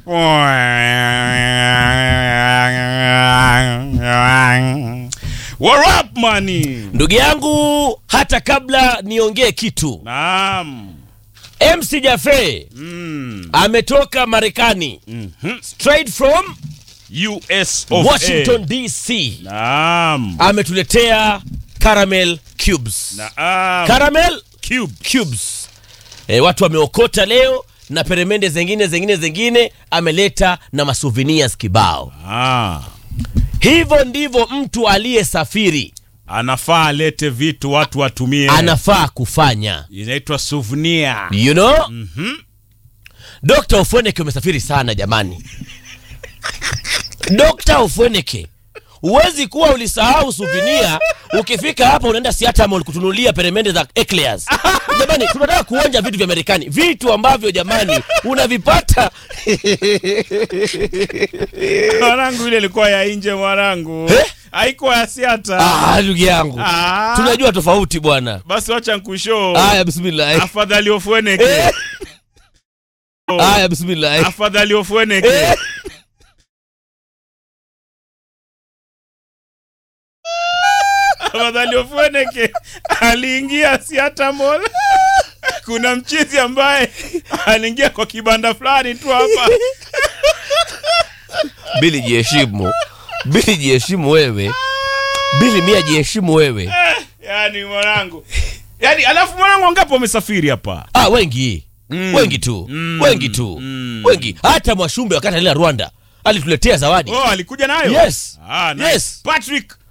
What up money? Ndugu yangu, hata kabla niongee kitu. Naam. MC Jaffe ametoka Marekani. Straight from US of Washington DC. Naam. Ametuletea caramel cubes. Naam. Caramel cubes. Watu wameokota leo na peremende zingine ameleta na masouvenirs kibao. Hivyo ndivyo mtu aliyesafiri anafaa alete vitu watu watumie. Anafaa kufanya. Inaitwa souvenir. You know? Dr. Ofweneke umesafiri sana jamani. Dr. Ofweneke, huwezi kuwa ulisahau souvenir ukifika hapa unaenda Seattle Mall kutunulia peremende za eclairs. Jamani, tunataka kuonja vitu vya Marekani, vitu ambavyo jamani unavipata. Mwanangu ile ilikuwa ya nje mwanangu. Haikuwa ya Seattle. Ndugu yangu. Tunajua tofauti bwana. Basi acha nikushow. Haya bismillah. Afadhali Ofweneke. Haya bismillah. Afadhali Ofweneke. Afadhali Ofweneke aliingia Seattle Mall. Kuna mchizi ambaye aliingia kwa kibanda fulani tu hapa. Bili jiheshimu. Bili jiheshimu wewe. Bili mia jiheshimu wewe. Yaani mwanangu. Yaani alafu mwanangu wangapi wamesafiri hapa? Wengi. Wengi tu. Wengi. Hata Mwashumbe wakati alila Rwanda alituletea zawadi. Alikuja nayo? Yes. Nice. Yes. Patrick